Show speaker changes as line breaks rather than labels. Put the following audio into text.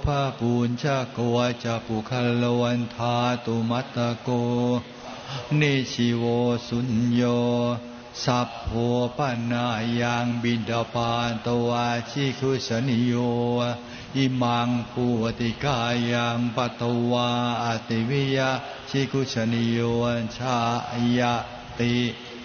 ภาปูญชะโกวจะปุคลวันธาตุมัตตโกนิชิโวสุญโยสัพโพปนายังบิดาปานตวาชิคุสนิโยอิมังภูติกายังปัตวาอติวิยะชิคุสนิโยชายติ